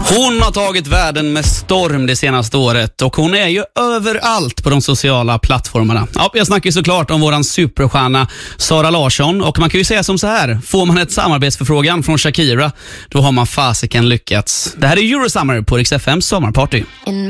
Hon har tagit världen med storm det senaste året och hon är ju överallt på de sociala plattformarna. Ja, jag snackar ju såklart om våran superstjärna Zara Larsson och man kan ju säga som så här: får man ett samarbetsförfrågan från Shakira, då har man fasiken lyckats. Det här är Eurosummer på Rix FM sommarparty.